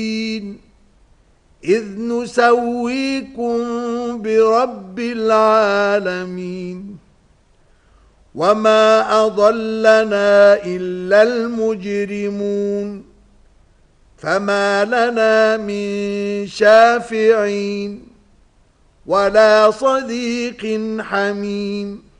إذ نسويكم برب العالمين وما أضلنا إلا المجرمون فما لنا من شافعين ولا صديق حميم